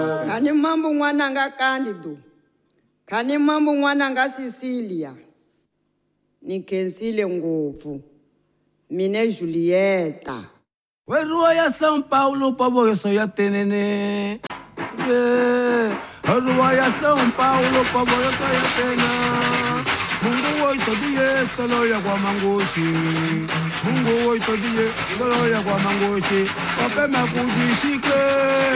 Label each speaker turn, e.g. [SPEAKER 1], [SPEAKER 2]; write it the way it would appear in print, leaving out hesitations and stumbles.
[SPEAKER 1] Kani mambo mwananga Candido. Kani mambo mwananga Cecilia. Nikensile nguvu. Mine Julieta.
[SPEAKER 2] Werua ya São Paulo pavo yo soy atenene. Werua ya São Paulo pavo yo soy atena. Mungu oito die tolo ya kwa mangoshi. Mungu oito die tolo ya kwa mangoshi. Wape makujishike.